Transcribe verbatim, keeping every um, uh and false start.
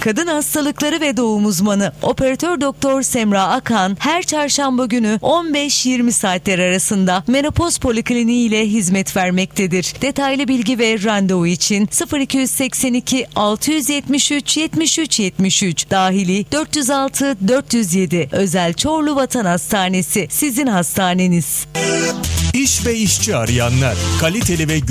Kadın hastalıkları ve doğum uzmanı Operatör Doktor Semra Akan her çarşamba günü on beş yirmi saatler arasında Menopoz Polikliniği ile hizmet vermektedir. Detaylı bilgi ve randevu için sıfır iki seksen iki altı yetmiş üç yetmiş üç yetmiş üç dahili dört yüz altı dört yüz yedi Özel Çorlu Vatan Hastanesi sizin hastaneniz. İş ve işçi arayanlar, kaliteli ve